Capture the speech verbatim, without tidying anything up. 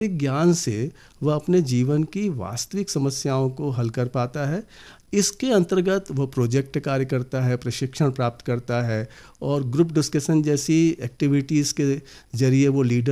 ज्ञान से वह अपने जीवन की वास्तविक समस्याओं को हल कर पाता है। इसके अंतर्गत वो प्रोजेक्ट कार्य करता है, प्रशिक्षण प्राप्त करता है और ग्रुप डिस्कशन जैसी एक्टिविटीज़ के ज़रिए वो लीडर